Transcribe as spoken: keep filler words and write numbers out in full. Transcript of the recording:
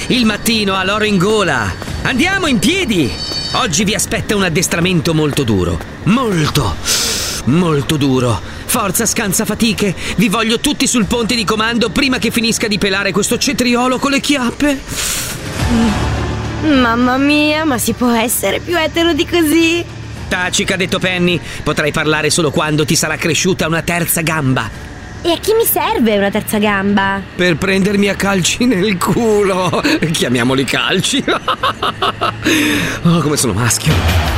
Il mattino ha l'oro in gola. Andiamo in piedi. Oggi vi aspetta un addestramento molto duro. Molto, molto duro. Forza, scansa fatiche. Vi voglio tutti sul ponte di comando prima che finisca di pelare questo cetriolo con le chiappe. Mamma mia, ma si può essere più etero di così? Taci, cadetto Penny. Potrai parlare solo quando ti sarà cresciuta una terza gamba. E a chi mi serve una terza gamba? Per prendermi a calci nel culo. Chiamiamoli calci. Oh, come sono maschio.